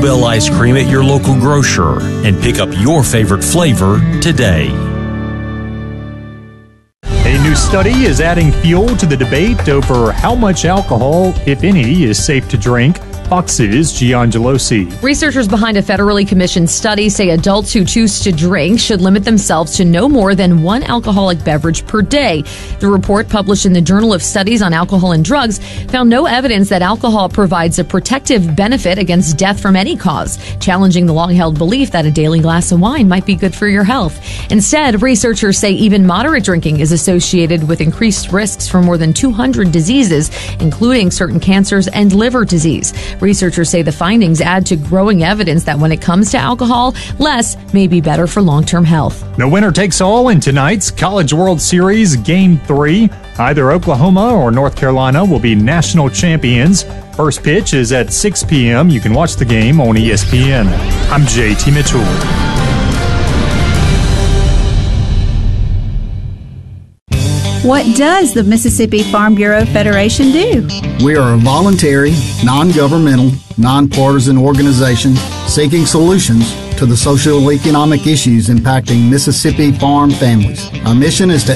Bluebell ice cream at your local grocer and pick up your favorite flavor today. A new study is adding fuel to the debate over how much alcohol, if any, is safe to drink. Fox's Giangelosi. Researchers behind a federally commissioned study say adults who choose to drink should limit themselves to no more than one alcoholic beverage per day. The report, published in the Journal of Studies on Alcohol and Drugs, found no evidence that alcohol provides a protective benefit against death from any cause, challenging the long-held belief that a daily glass of wine might be good for your health. Instead, researchers say even moderate drinking is associated with increased risks for more than 200 diseases, including certain cancers and liver disease. Researchers say the findings add to growing evidence that when it comes to alcohol, less may be better for long-term health. No winner takes all in tonight's College World Series Game 3. Either Oklahoma or North Carolina will be national champions. First pitch is at 6 p.m. You can watch the game on ESPN. I'm JT Mitchell. What does the Mississippi Farm Bureau Federation do? We are a voluntary, non-governmental, nonpartisan organization seeking solutions to the social-economic issues impacting Mississippi farm families. Our mission is to